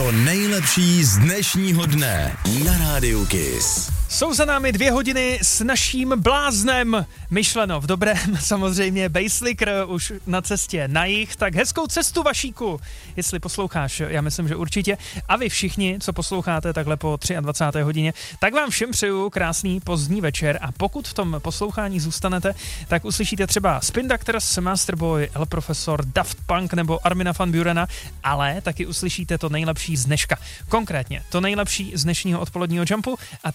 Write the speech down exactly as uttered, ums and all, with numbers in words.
To nejlepší z dnešního dne na Rádiu Kiss. Jsou za námi dvě hodiny s naším bláznem. Myšleno v dobrém, samozřejmě Basslicker už na cestě na jih, tak hezkou cestu, Vašíku, jestli posloucháš, já myslím, že určitě. A vy všichni, co posloucháte takhle po dvacáté třetí hodině, tak vám všem přeju krásný pozdní večer a pokud v tom poslouchání zůstanete, tak uslyšíte třeba Spin Doctors, Masterboy, El Profesor, Daft Punk nebo Armina van Burena, ale taky uslyšíte to nejlepší z dneška. Konkrétně to nejlepší z dnešního odpoledního Jumpu a